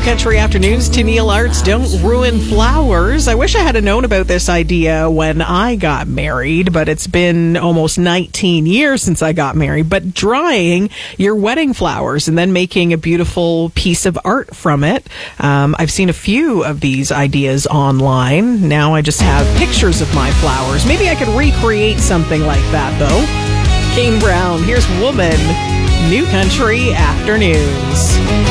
Country Afternoons to Neil Arts. Don't ruin flowers. I wish I had known about this idea when I got married, but it's been almost 19 years since I got married. But drying your wedding flowers and then making a beautiful piece of art from it. I've seen a few of these ideas online. Now I just have pictures of my flowers. Maybe I could recreate something like that, though. Kane Brown, here's Woman, New Country Afternoons.